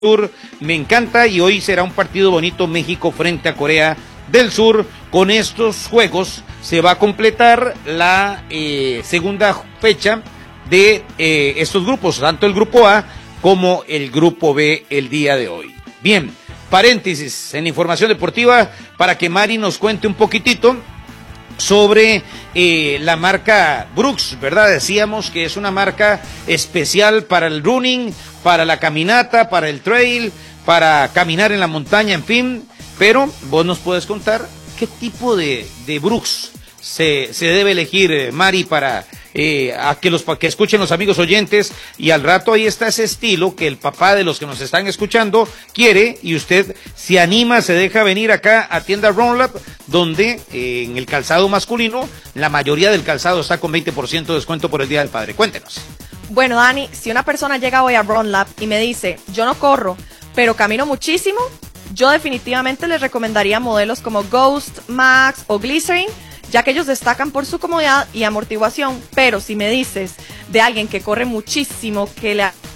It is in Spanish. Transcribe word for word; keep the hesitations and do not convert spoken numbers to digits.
Sur, me encanta, y hoy será un partido bonito, México frente a Corea del Sur. Con estos juegos se va a completar la eh, segunda fecha de eh, estos grupos, tanto el grupo A como el grupo B el día de hoy. Bien, paréntesis en información deportiva para que Mari nos cuente un poquitito sobre eh, la marca Brooks, ¿verdad? Decíamos que es una marca especial para el running, para la caminata, para el trail, para caminar en la montaña, en fin. Pero vos nos puedes contar qué tipo de, de Brooks se, se debe elegir, eh, Mari, para eh, a que los que escuchen los amigos oyentes, y al rato ahí está ese estilo que el papá de los que nos están escuchando quiere, y usted se anima, se deja venir acá a tienda Runlap, donde eh, en el calzado masculino la mayoría del calzado está con veinte por ciento de descuento por el Día del Padre. Cuéntenos. Bueno, Dani, si una persona llega hoy a Runlap y me dice, yo no corro, pero camino muchísimo, yo definitivamente les recomendaría modelos como Ghost, Max o Glycerin, ya que ellos destacan por su comodidad y amortiguación. Pero si me dices de alguien que corre muchísimo, que le